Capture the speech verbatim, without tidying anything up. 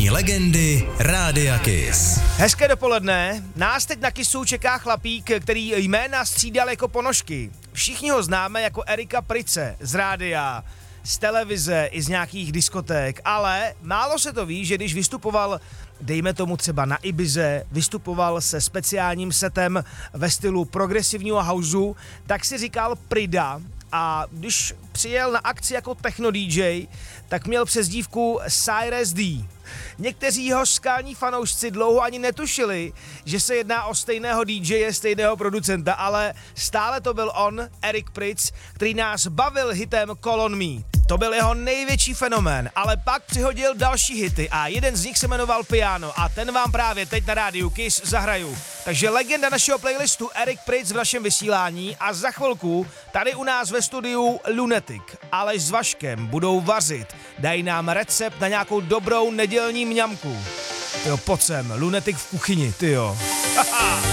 Hudební legendy Rádia Kiss. Hezké dopoledne. Nás teď na Kissu čeká chlapík, který jména střídal jako ponožky. Všichni ho známe jako Erika Pryce z rádia, z televize i z nějakých diskoték, ale málo se to ví, že když vystupoval, dejme tomu třeba na Ibize, vystupoval se speciálním setem ve stylu progresivního houseu, tak si říkal Prida, a když přijel na akci jako techno D J, tak měl přezdívku Cyrus D. Někteří jeho skalní fanoušci dlouho ani netušili, že se jedná o stejného D J, stejného producenta, ale stále to byl on, Erik Pryc, který nás bavil hitem Call on Me. To byl jeho největší fenomén, ale pak přihodil další hity a jeden z nich se jmenoval Piano a ten vám právě teď na rádiu Kiss zahraju. Takže legenda našeho playlistu Erik Pryc v našem vysílání a za chvilku tady u nás ve studiu Lunatic. Aleš s Vaškem budou vařit, dají nám recept na nějakou dobrou nedělní mňamku. Tyjo, pojď sem, Lunatic v kuchyni, tyjo.